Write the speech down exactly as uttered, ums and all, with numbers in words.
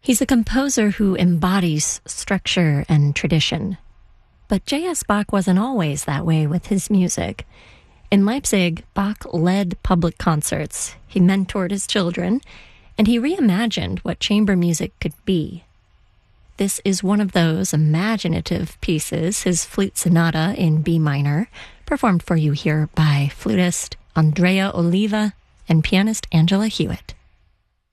He's a composer who embodies structure and tradition. But J S. Bach wasn't always that way with his music. In Leipzig, Bach led public concerts, he mentored his children, and he reimagined what chamber music could be. This is one of those imaginative pieces, his Flute Sonata in B minor, performed for you here by flutist Andrea Oliva and pianist Angela Hewitt.